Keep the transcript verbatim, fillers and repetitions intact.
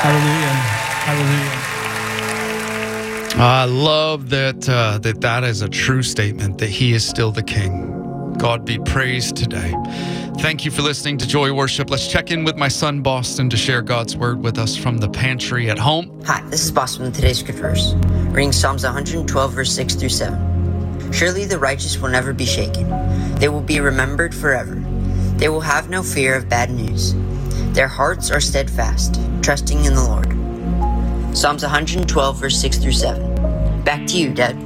Hallelujah. Hallelujah. I love that, uh, that that is a true statement, that he is still the King. God be praised today. Thank you for listening to Joy Worship. Let's check in with my son, Boston, to share God's word with us from the pantry at home. Hi, this is Boston with today's scripture verse. Reading Psalms one hundred twelve, verse six through seven. Surely the righteous will never be shaken. They will be remembered forever. They will have no fear of bad news. Their hearts are steadfast, trusting in the Lord. Psalms one hundred twelve, verse six through seven. Back to you, Dad.